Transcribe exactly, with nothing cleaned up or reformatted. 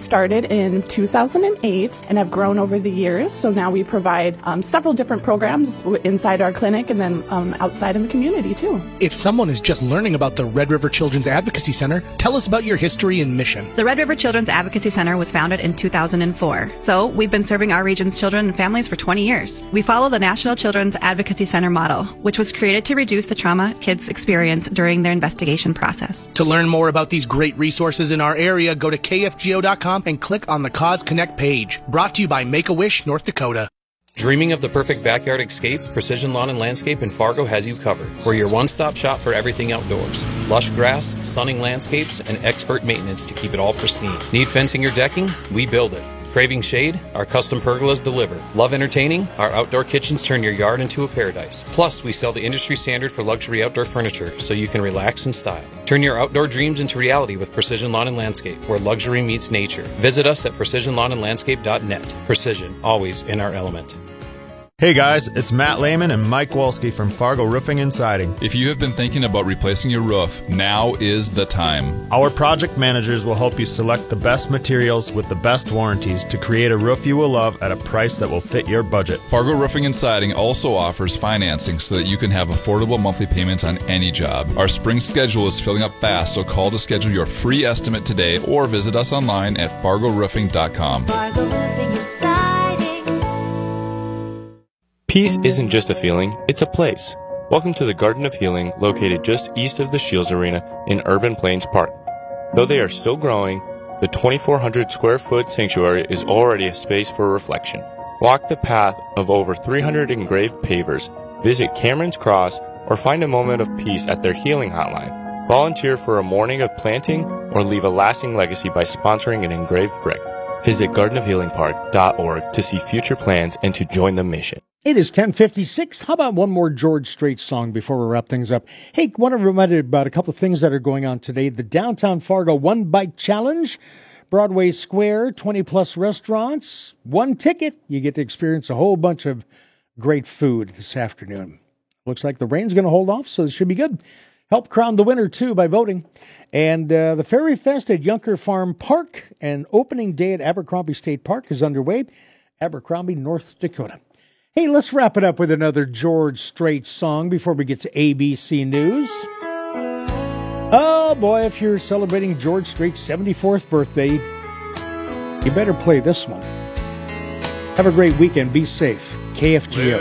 started in two thousand eight and have grown over the years. So now we provide um, several different programs inside our clinic and then um, outside in the community too. If someone is just learning about the Red River Children's Advocacy Center, tell us about your history and mission. The Red River Children's Advocacy Center was founded in two thousand four. So we've been serving our region's children and families for twenty years. We follow the National Children's Advocacy Center model, which was created to reduce the trauma kids experience during their investigation process. To learn more about these great resources in our area, go to K F G O dot com and click on the Cause Connect page. Brought to you by Make-A-Wish, North Dakota. Dreaming of the perfect backyard escape? Precision Lawn and Landscape in Fargo has you covered. We're your one-stop shop for everything outdoors. Lush grass, stunning landscapes, and expert maintenance to keep it all pristine. Need fencing or decking? We build it. Craving shade? Our custom pergolas deliver. Love entertaining? Our outdoor kitchens turn your yard into a paradise. Plus, we sell the industry standard for luxury outdoor furniture, so you can relax in style. Turn your outdoor dreams into reality with Precision Lawn and Landscape, where luxury meets nature. Visit us at precision lawn and landscape dot net. Precision, always in our element. Hey guys, it's Matt Lehman and Mike Wolski from Fargo Roofing and Siding. If you have been thinking about replacing your roof, now is the time. Our project managers will help you select the best materials with the best warranties to create a roof you will love at a price that will fit your budget. Fargo Roofing and Siding also offers financing so that you can have affordable monthly payments on any job. Our spring schedule is filling up fast, so call to schedule your free estimate today or visit us online at fargo roofing dot com. Fargo Roofing and Siding. Peace isn't just a feeling, it's a place. Welcome to the Garden of Healing, located just east of the Shields Arena in Urban Plains Park. Though they are still growing, the twenty-four hundred square foot sanctuary is already a space for reflection. Walk the path of over three hundred engraved pavers, visit Cameron's Cross, or find a moment of peace at their healing hotline. Volunteer for a morning of planting or leave a lasting legacy by sponsoring an engraved brick. Visit garden of healing park dot org to see future plans and to join the mission. It is ten fifty-six. How about one more George Strait song before we wrap things up? Hey, want to remind you about a couple of things that are going on today. The Downtown Fargo One Bite Challenge, Broadway Square, twenty-plus restaurants, one ticket. You get to experience a whole bunch of great food this afternoon. Looks like the rain's going to hold off, so it should be good. Help crown the winner, too, by voting. And uh, the Fairy Fest at Yunker Farm Park and opening day at Abercrombie State Park is underway. Abercrombie, North Dakota. Hey, let's wrap it up with another George Strait song before we get to A B C News. Oh, boy, if you're celebrating George Strait's seventy-fourth birthday, you better play this one. Have a great weekend. Be safe. K F G O.